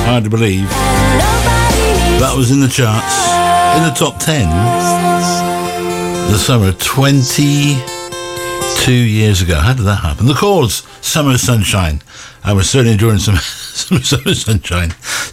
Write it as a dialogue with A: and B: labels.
A: Hard to believe. That was in the charts, in the top 10, the summer 22 years ago. How did that happen? The Chords, Summer Sunshine. I was certainly enjoying some summer sunshine.